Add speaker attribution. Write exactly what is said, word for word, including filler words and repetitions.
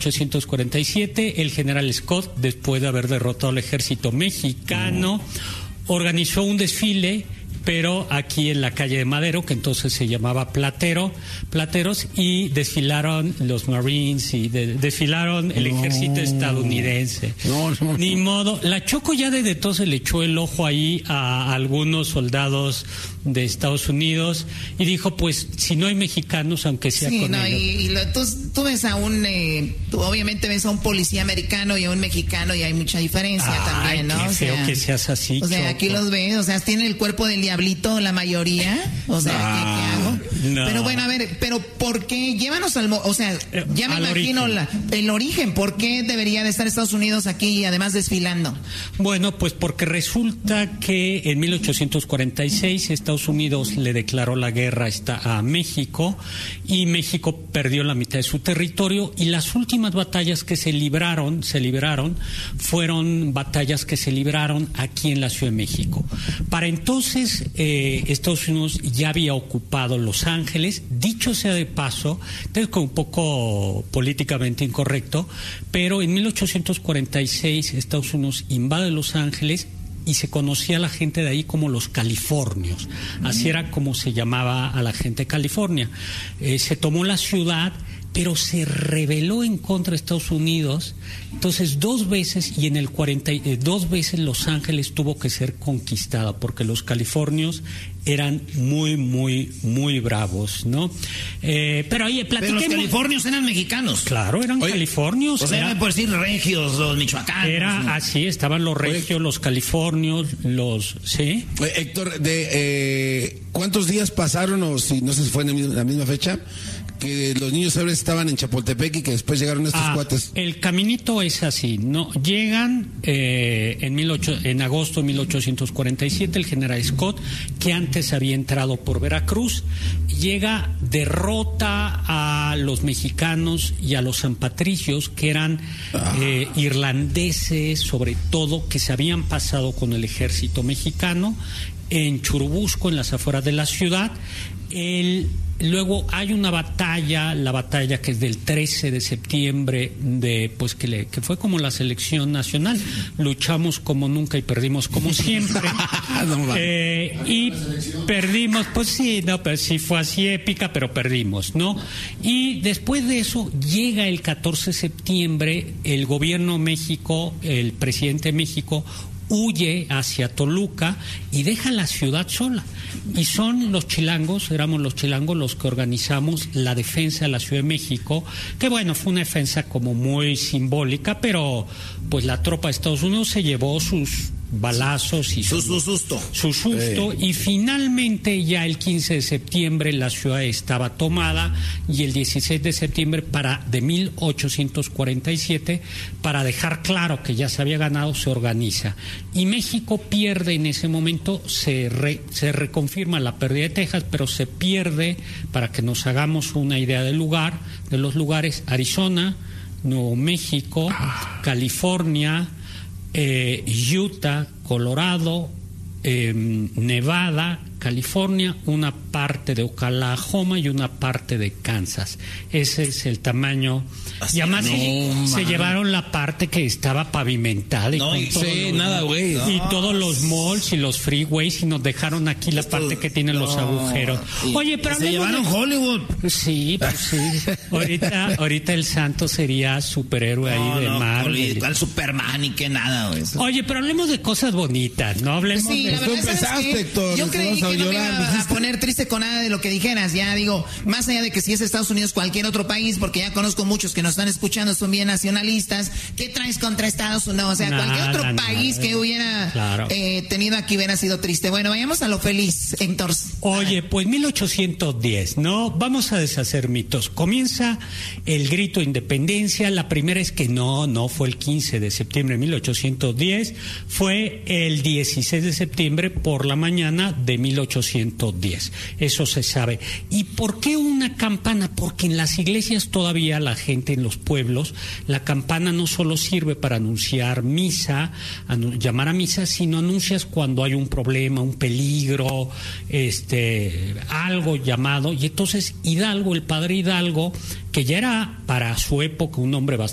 Speaker 1: ochocientos cuarenta y siete, el general Scott, después de haber derrotado al ejército mexicano, mm. organizó un desfile, pero aquí en la calle de Madero, que entonces se llamaba Platero, Plateros, y desfilaron los Marines y de, desfilaron el no. ejército estadounidense. No, no, Ni no. modo. La Choco ya desde entonces le echó el ojo ahí a, a algunos soldados de Estados Unidos y dijo, pues, si no hay mexicanos, aunque sea
Speaker 2: sí,
Speaker 1: con
Speaker 2: no,
Speaker 1: ellos.
Speaker 2: Y, y lo, tú, tú ves a un, eh, tú obviamente ves a un policía americano y a un mexicano y hay mucha diferencia. Ay, también, ¿no?
Speaker 1: Qué
Speaker 2: o
Speaker 1: feo
Speaker 2: sea,
Speaker 1: que seas así,
Speaker 2: O sea,
Speaker 1: Choco.
Speaker 2: aquí los ves, o sea, tienen el cuerpo del diablito la mayoría, o sea, ¿qué, qué hago?
Speaker 1: No.
Speaker 2: Pero bueno, a ver, pero ¿por qué? Llévanos al, o sea, ya me
Speaker 1: al
Speaker 2: imagino
Speaker 1: origen.
Speaker 2: La, el origen, ¿por qué debería de estar Estados Unidos aquí y además desfilando?
Speaker 1: Bueno, pues porque resulta que en mil ochocientos cuarenta y seis Estados Unidos le declaró la guerra a México y México perdió la mitad de su territorio y las últimas batallas que se libraron, se libraron, fueron batallas que se libraron aquí en la Ciudad de México. Para entonces, eh, Estados Unidos ya había ocupado Los Ángeles, dicho sea de paso, es un poco políticamente incorrecto, pero en mil ochocientos cuarenta y seis Estados Unidos invade Los Ángeles y se conocía a la gente de ahí como los californios, así era como se llamaba a la gente de California. Eh, se tomó la ciudad, pero se rebeló en contra de Estados Unidos, entonces dos veces, y en el cuarenta, eh, dos veces Los Ángeles tuvo que ser conquistada, porque los californios eran muy, muy, muy bravos, ¿no? Eh, pero oye, platiquemos.
Speaker 3: Pero los californios eran mexicanos.
Speaker 1: Claro, eran oye, californios.
Speaker 3: O sea, era, por decir regios, los michoacanos.
Speaker 1: Era ¿no? así, estaban los regios, oye, los californios, los... ¿sí?
Speaker 4: Oye, Héctor, de, eh, ¿cuántos días pasaron, o si no sé si fue en la misma fecha, que los niños héroes estaban en Chapultepec y que después llegaron estos
Speaker 1: ah,
Speaker 4: cuates?
Speaker 1: El caminito es así, no llegan eh, en, mil ocho, en agosto de mil ochocientos cuarenta y siete el general Scott, que antes había entrado por Veracruz, llega, derrota a los mexicanos y a los sanpatricios, que eran ah. eh, irlandeses, sobre todo, que se habían pasado con el ejército mexicano en Churubusco, en las afueras de la ciudad. El Luego hay una batalla, la batalla que es del trece de septiembre, de pues que, le, que fue como la selección nacional. Luchamos como nunca y perdimos como siempre. no, eh, y perdimos, pues sí, no, pero sí fue así épica, pero perdimos, ¿no? Y después de eso llega el catorce de septiembre, el gobierno de México, el presidente de México, huye hacia Toluca y deja la ciudad sola. Y son los chilangos, éramos los chilangos los que organizamos la defensa de la Ciudad de México, que bueno, fue una defensa como muy simbólica, pero pues la tropa de Estados Unidos se llevó sus balazos y
Speaker 3: su, su susto
Speaker 1: su susto eh. y finalmente ya el quince de septiembre la ciudad estaba tomada y el dieciséis de septiembre para de mil ochocientos cuarenta y siete, para dejar claro que ya se había ganado, se organiza y México pierde en ese momento, se re, se reconfirma la pérdida de Texas, pero se pierde, para que nos hagamos una idea del lugar, de los lugares, Arizona, Nuevo México, ah. California, Eh, Utah, Colorado, eh, Nevada, California, una parte de Oklahoma y una parte de Kansas. Ese es el tamaño. Así, y además no, se, se llevaron la parte que estaba pavimentada. Y
Speaker 3: no,
Speaker 1: con
Speaker 3: y sí,
Speaker 1: los,
Speaker 3: nada, güey.
Speaker 1: Y
Speaker 3: no.
Speaker 1: todos los malls y los freeways y nos dejaron aquí la Esto, parte que tiene no. los agujeros.
Speaker 3: Y,
Speaker 1: Oye, pero
Speaker 3: se llevaron de... Hollywood.
Speaker 1: Sí, pues sí. ahorita, ahorita el santo sería superhéroe no, ahí de
Speaker 3: no,
Speaker 1: Marvel.
Speaker 3: Al Superman y que nada, güey.
Speaker 1: Oye, pero hablemos de cosas bonitas, ¿no? Hablemos
Speaker 2: sí,
Speaker 1: de...
Speaker 2: la verdad,
Speaker 4: Tú empezaste,
Speaker 2: que
Speaker 4: Héctor.
Speaker 2: Yo creí que no me iba a poner triste con nada de lo que dijeras. Ya digo, más allá de que si es Estados Unidos, cualquier otro país, porque ya conozco muchos que nos están escuchando, son bien nacionalistas. ¿Qué traes contra Estados Unidos? O sea, nada, cualquier otro nada, país nada. que hubiera claro. eh, tenido aquí hubiera sido triste. Bueno, vayamos a lo feliz, Héctor.
Speaker 1: Oye, pues mil ochocientos diez, ¿no? Vamos a deshacer mitos. Comienza el grito de independencia. La primera es que no, no fue el quince de septiembre de mil ochocientos diez, fue el dieciséis de septiembre por la mañana de mil ochocientos diez. Eso se sabe. ¿Y por qué una campana? Porque en las iglesias todavía la gente en los pueblos, la campana no solo sirve para anunciar misa, anu- llamar a misa, sino anuncias cuando hay un problema, un peligro, este, algo llamado. Y entonces Hidalgo, el padre Hidalgo, que ya era para su época un hombre bastante